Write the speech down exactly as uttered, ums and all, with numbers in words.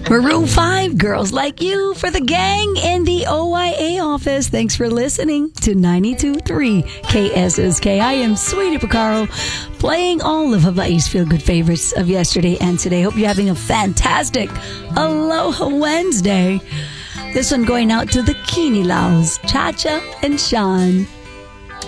Maroon five, Girls Like You for the gang in the O I A office. Thanks for listening to ninety-two point three K S S K. I am Sweetie Picaro, playing all of Hawaii's feel-good favorites of yesterday and today. Hope you're having a fantastic Aloha Wednesday. This one going out to the Kinilaus, Chacha and Sean.